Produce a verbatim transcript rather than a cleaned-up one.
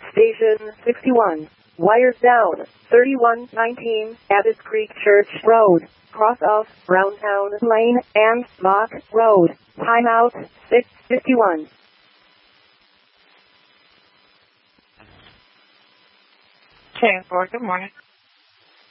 Station sixty-one. Wires down. thirty-one nineteen Abbott Creek Church Road. Cross of Browntown Lane and Mock Road. Timeout six fifty-one. ten four, good morning.